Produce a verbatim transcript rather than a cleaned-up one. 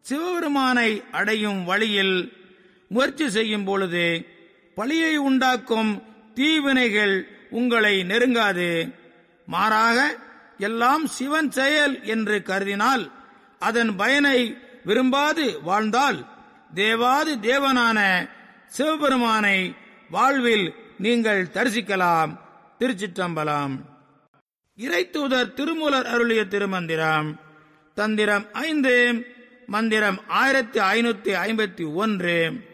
சிவபெருமானை அடையும் வழியில் முயற்சி செய்யும் பொழுது பழியை உண்டாக்கும் தீவினைகள் உங்களை நெருங்காது. மாறாக எல்லாம் சிவன் செயல் என்று கருதினால் அதன் பயனை விரும்பாது வாழ்ந்தால் தேவாதி தேவனான சிவபெருமானை வாழ்வில் நீங்கள் தரிசிக்கலாம். திருச்சிற்றம்பலம். இறைத்தூதர் திருமூலர் அருளிய திருமந்திரம். தந்திரம் ஐந்து, மந்திரம் ஆயிரத்தி ஐநூத்தி ஐம்பத்தி ஒன்று.